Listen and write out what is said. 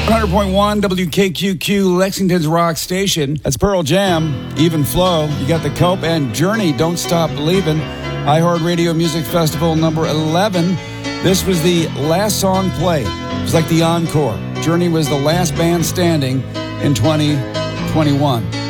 100.1 WKQQ, Lexington's rock station. That's Pearl Jam, Even Flow. You got The Cope and Journey, Don't Stop Believin'. iHeartRadio Music Festival number 11. This was the last song played. It was like the encore. Journey was the last band standing in 2021.